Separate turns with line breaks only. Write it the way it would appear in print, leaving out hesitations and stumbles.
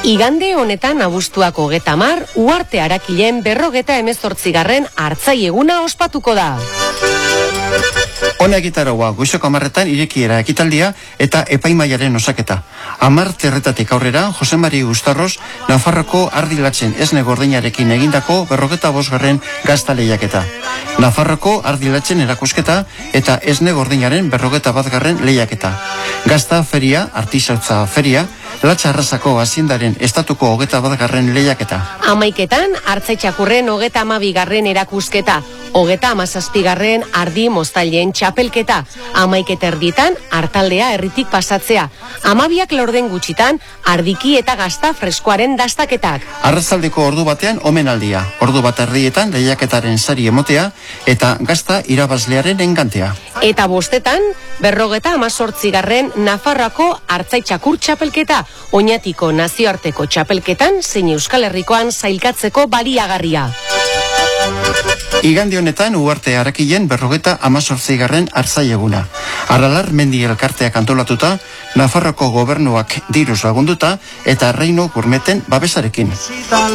Igande honetan abuztuak 30, Uharte Arakilen 58. Artzai eguna ospatuko da.
Hona egitaroa, goizoko 10 irekiera ekitaldia eta epaimaiaren osaketa. 10 terretatik aurrera, Jose Mari Ustarros, Nafarroko ardilatzen esne gordinarekin egindako 55. gazta lehiaketa. Nafarroko ardilatzen erakusketa eta esne gordinaren 51. lehiaketa. Gazta feria, artisautza feria, Latxa Arrasako haziendaren estatuko 21. lehiaketa.
11etan, Artzai Txakurren 32. erakusketa. 37. Ardi Moztailen txapelketa. 11:30 Artaldea herritik pasatzea. 12 laurden gutxitan ardiki eta gazta freskoaren dastaketak.
Arratsaldeko ordu batean omenaldia. Ordu 1:30 lehiaketaren sari emotea eta gazta irabazlearen engantea.
Eta 5etan 58. Nafarroako Artzai Txakur txapelketa. Oñatiko nazioarteko txapelketan zein Euskal Herrikoan sailkatzeko baliagarria.
Igande honetan Uharte Arakilen 58. Artzai eguna. Aralar mendi elkarteak antolatuta, Nafarroko gobernuak diruz lagunduta eta Reino Gurmeten babesarekin.